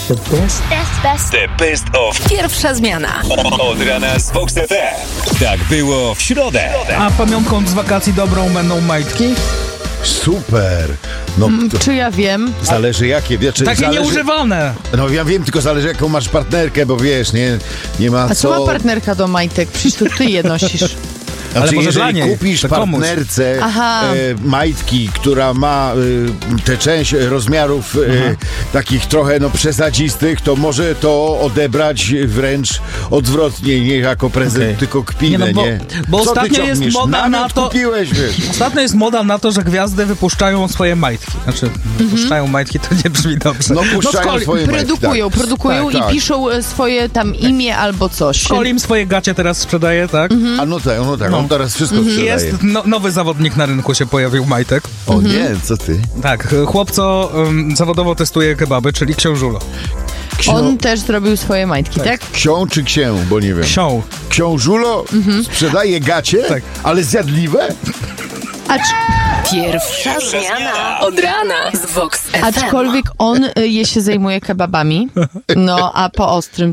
The best of Pierwsza zmiana. od rana z Vox FM. Tak było w środę. A pamiątką z wakacji dobrą będą majtki? Super. No, to Czy ja wiem? zależy jakie, wiesz, Takie zależy... nieużywane. No ja wiem, tylko zależy jaką masz partnerkę, bo wiesz, nie ma A co... co ma partnerka do majtek? Przecież to ty je nosisz. Znaczy, Ale może jeżeli dla niej, kupisz to komuś. partnerce Aha. majtki, która ma tę część rozmiarów takich trochę przesadzistych, to może to odebrać wręcz odwrotnie, nie jako prezent, Okej. tylko kpinę, Nie, no bo Co ty ostatnio jest ciągniesz? moda Namiot na to- kupiłeś, wiesz. Ostatnio jest moda na to, że gwiazdy wypuszczają swoje majtki. Znaczy, wypuszczają majtki, to nie brzmi dobrze. No puszczają swoje majtki, Produkują Tak, i tak. piszą swoje tam imię albo coś. Kolim swoje gacie teraz sprzedaje, tak? A no tak, on teraz wszystko sprzedaje. Jest nowy zawodnik na rynku się pojawił, majtek. O nie, co ty? Tak, chłopco zawodowo testuje kebaby, czyli książulo. On też zrobił swoje majtki, tak? Ksią czy księ, bo nie wiem. Ksiął. Książulo sprzedaje gacie, Tak. ale zjadliwe? Pierwsza zmiana. Od rana z Vox FM. Aczkolwiek on je się zajmuje kebabami, no a po ostrym